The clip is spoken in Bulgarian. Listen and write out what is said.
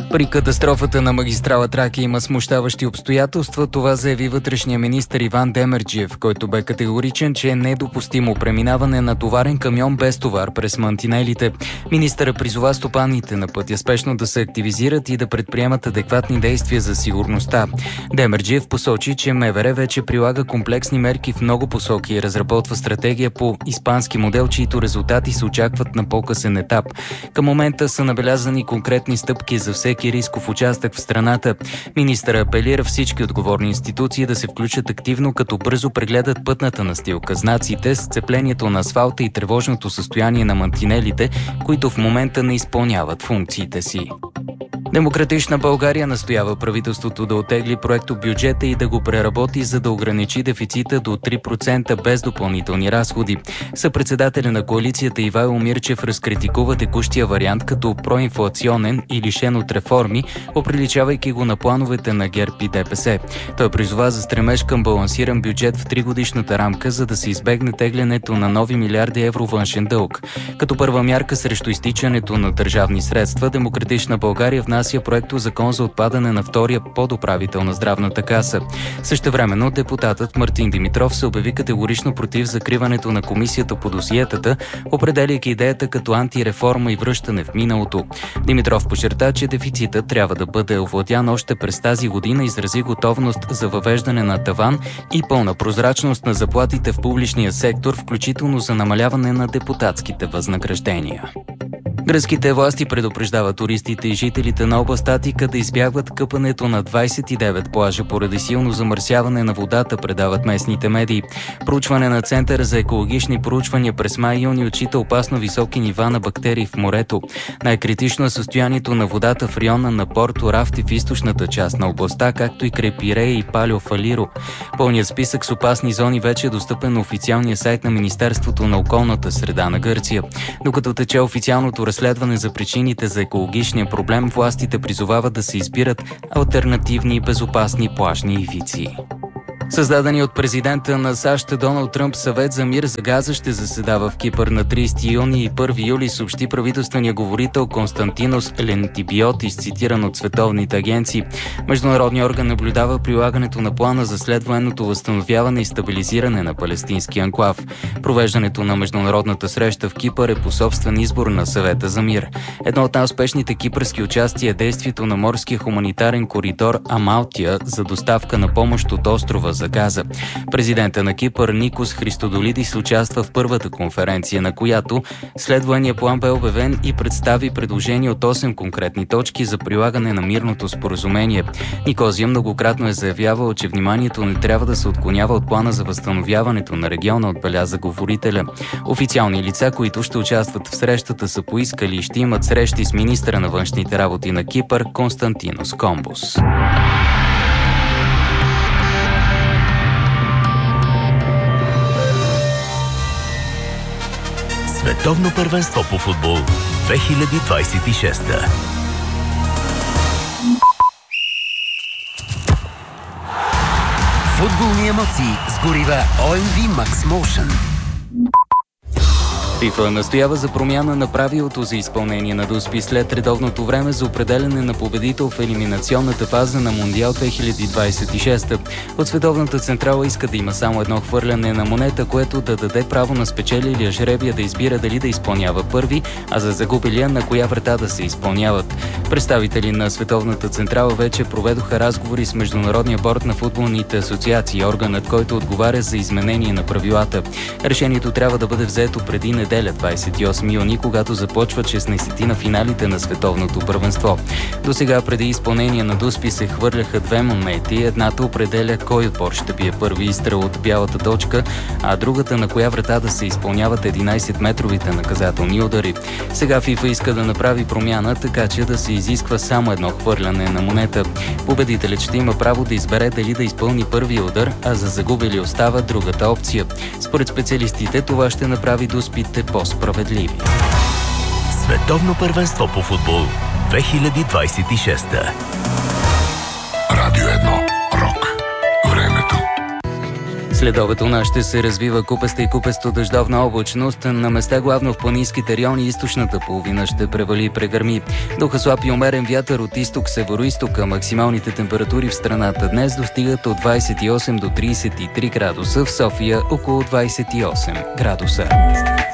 При катастрофата на магистрала Тракия има смущаващи обстоятелства. Това заяви вътрешния министър Иван Демерджиев, който бе категоричен, че е недопустимо преминаване на товарен камион без товар през мантинелите. Министърът призова стопаните на пътя спешно да се активизират и да предприемат адекватни действия за сигурността. Демерджиев посочи, че МВР вече прилага комплексни мерки в много посоки и разработва стратегия по испански модел, чието резултати се очакват на по-късен етап. Към момента са набелязани конкретни стъпки за всеки рисков участък в страната. Министърът апелира всички отговорни институции да се включат активно, като бързо прегледат пътната настилка, знаците, сцеплението на асфалта и тревожното състояние на мантинелите, които в момента не изпълняват функциите си. Демократична България настоява правителството да оттегли проектобюджета и да го преработи, за да ограничи дефицита до 3% без допълнителни разходи. Съпредседателя на коалицията Ивайло Мирчев разкритикува текущия вариант като проинфлационен и лишен от реформи, оприличавайки го на плановете на ГЕРБ и ДПС. Той призова за стремеж към балансиран бюджет в 3-годишната рамка, за да се избегне теглянето на нови милиарди евро външен дълг. Като първа мярка срещу изтичането на държавни средства, Демократична България внася проекто закон за отпадане на втория подуправител на здравната каса. Същевременно депутатът Мартин Димитров се обяви категорично против закриването на комисията по досиетата, определяйки идеята като антиреформа и връщане в миналото. Димитров подчерта, че дефицитът трябва да бъде овладян още през тази година и изрази готовност за въвеждане на таван и пълна прозрачност на заплатите в публичния сектор, включително за намаляване на депутатските възнаграждения. Гръцките власти предупреждават туристите и жителите на област Атика да избягват къпането на 29 плажа поради силно замърсяване на водата, предават местните медии. Проучване на Центъра за екологични проучвания през май-юни отчита опасно високи нива на бактерии в морето. Най-критично е състоянието на водата в района на Порто Рафти в източната част на областта, както и край Пирея и Палио Фалиро. Пълният списък с опасни зони вече е достъпен на официалния сайт на Министерството на околната среда на Гърция. Докато тече официалното разследване за причините за екологичния проблем, властите призовават да се избират алтернативни и безопасни плажни ивици. Създадени от президента на САЩ Доналд Тръмп съвет за мир за Газа ще заседава в Кипър на 30 юни и 1 юли, съобщи правителствения говорител Константинос Лентибиотис, цитиран от световните агенции. Международният орган наблюдава прилагането на плана за следвоенното възстановяване и стабилизиране на палестински анклав. Провеждането на международната среща в Кипър е по собствен избор на съвета за мир. Едно от най-успешните кипърски участия е действието на морския хуманитарен коридор Амалтия за доставка на помощ от острова за Газа. Президента на Кипър Никос Христодолидис участва в първата конференция, на която следвания план бе обявен и представи предложение от 8 конкретни точки за прилагане на мирното споразумение. Никозия многократно е заявявал, че вниманието не трябва да се отклонява от плана за възстановяването на региона, отбеляза говорителя. Официални лица, които ще участват в срещата, са поискали и ще имат срещи с министъра на външните работи на Кипър Константинос Комбос. Световно първенство по футбол 2026. Футболни емоции с горива OMV Max Motion. ФИФА настоява за промяна на правилото за изпълнение на доспи след редовното време за определяне на победител в елиминационната фаза на Мондиал 2026. От Световната централа иска да има само едно хвърляне на монета, което да даде право на спечелилия жребия да избира дали да изпълнява първи, а за загубилия на коя врата да се изпълняват. Представители на Световната централа вече проведоха разговори с Международния борд на футболните асоциации, органът, който отговаря за изменение на правилата. Решението трябва да бъде взето преди неделя, 28 юни, когато започват 16 на финалите на световното първенство. До сега преди изпълнение на доспи се хвърляха две монети. Едната определя кой отбор ще бие първи изстрел от бялата точка, а другата на коя врата да се изпълняват 11-метровите наказателни удари. Сега ФИФА иска да направи промяна, така че да се изисква само едно хвърляне на монета. Победителят ще има право да избере дали да изпълни първия удар, а за загубили остава другата опция. Според специалистите това ще направи доспите по-справедливи. Световно първенство по футбол 2026. Радио 1. Рок. Времето. Следобед ще се развива купеста и купесто дъждовна облачност. На места главно в планинските райони източната половина ще превали и прегърми. Духа слаб и умерен вятър от изток, североизтока. Максималните температури в страната днес достигат от 28 до 33 градуса. В София около 28 градуса.